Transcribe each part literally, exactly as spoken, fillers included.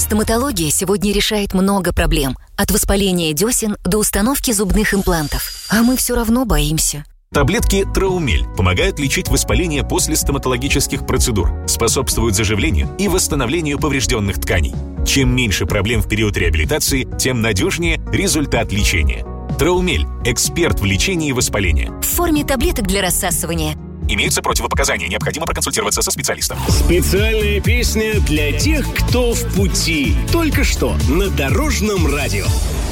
Стоматология сегодня решает много проблем. От воспаления десен до установки зубных имплантов. А мы все равно боимся. Таблетки Траумель помогают лечить воспаление после стоматологических процедур, способствуют заживлению и восстановлению поврежденных тканей. Чем меньше проблем в период реабилитации, тем надежнее результат лечения. Траумель – эксперт в лечении воспаления. В форме таблеток для рассасывания. Имеются противопоказания, необходимо проконсультироваться со специалистом. Специальная песня для тех, кто в пути. Только что на Дорожном радио.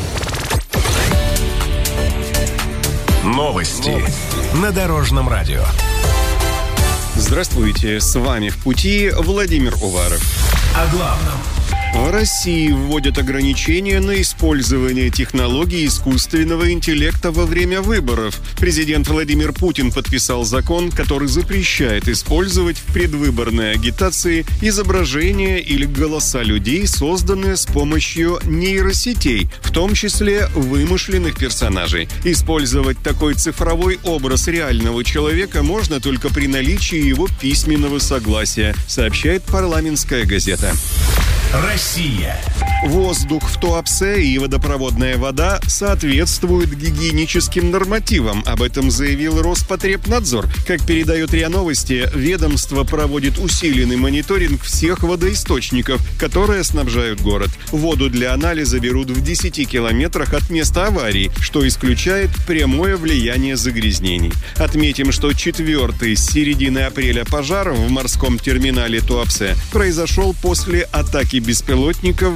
Новости на Дорожном радио. Здравствуйте, с вами в пути Владимир Уваров. О главном. В России вводят ограничения на использование технологий искусственного интеллекта во время выборов. Президент Владимир Путин подписал закон, который запрещает использовать в предвыборной агитации изображения или голоса людей, созданные с помощью нейросетей, в том числе вымышленных персонажей. Использовать такой цифровой образ реального человека можно только при наличии его письменного согласия, сообщает парламентская газета. Россия. Воздух в Туапсе и водопроводная вода соответствуют гигиеническим нормативам. Об этом заявил Роспотребнадзор. Как передает РИА Новости, ведомство проводит усиленный мониторинг всех водоисточников, которые снабжают город. Воду для анализа берут в десяти километрах от места аварии, что исключает прямое влияние загрязнений. Отметим, что четвертый с середины апреля пожар в морском терминале Туапсе произошел после атаки беспилотников